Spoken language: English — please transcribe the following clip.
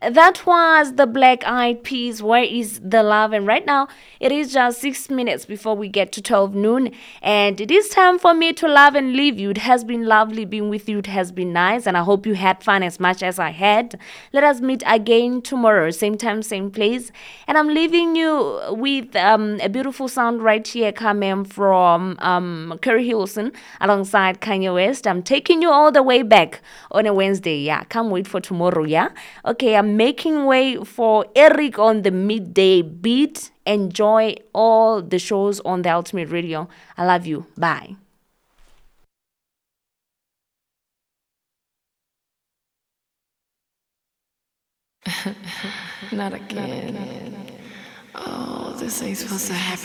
That was the Black Eyed Peas. Where is the love? And right now, it is just 6 minutes before we get to 12 noon. And it is time for me to love and leave you. It has been lovely being with you. It has been nice. And I hope you had fun as much as I had. Let us meet again tomorrow, same time, same place. And I'm leaving you with a beautiful sound right here coming from Kerry Hilson alongside Kanye West. I'm taking you all the way back on a Wednesday. Yeah, can't wait for tomorrow. Yeah. Okay, I'm making way for Eric on the midday beat. Enjoy all the shows on the Ultimate Radio. I love you. Bye. Not again. Oh, this ain't supposed to happen.